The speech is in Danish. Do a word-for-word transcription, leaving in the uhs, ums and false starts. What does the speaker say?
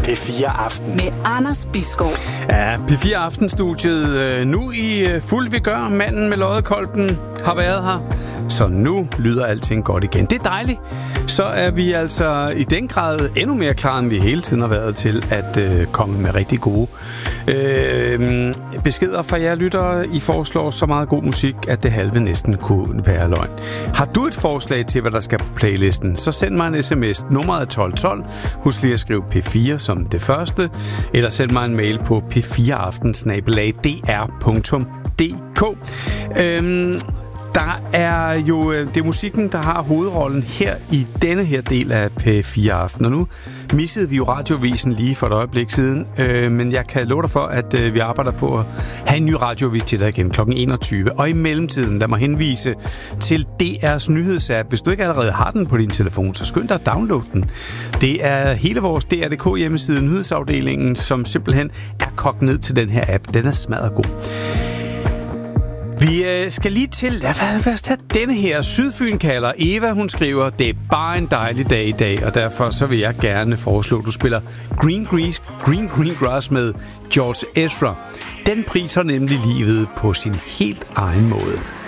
P fire Aften med Anders Bisgaard. Ja, P fire Aftenstudiet nu i fuld vigør. Manden med loddekolben har været her, så nu lyder alting godt igen. Det er dejligt. Så er vi altså i den grad endnu mere klar, end vi hele tiden har været til at øh, komme med rigtig gode øh, beskeder fra jer lyttere. I foreslår så meget god musik, at det halve næsten kunne være løgn. Har du et forslag til, hvad der skal på playlisten, så send mig en sms. Nummeret er tolv tolv. Husk lige at skrive P fire som det første, eller send mig en mail på p fire aften snabel-a d r punktum d k. Øhm, Der er jo, det er musikken, der har hovedrollen her i denne her del af P fire Aften. Og nu missede vi jo radiovisen lige for et øjeblik siden, øh, men jeg kan love dig for, at øh, vi arbejder på at have en ny radiovis til dig igen klokken enogtyve. Og i mellemtiden, der må henvise til D R's nyhedsapp. Hvis du ikke allerede har den på din telefon, så skynd dig at downloade den. Det er hele vores D R punktum d k hjemmeside, nyhedsafdelingen, som simpelthen er kogt ned til den her app. Den er smadret god. Vi øh, skal lige til, lad os tage denne her. Sydfyn kalder Eva, hun skriver, det er bare en dejlig dag i dag, og derfor så vil jeg gerne foreslå, at du spiller Green, Grease, Green Green Grass med George Ezra. Den priser nemlig livet på sin helt egen måde.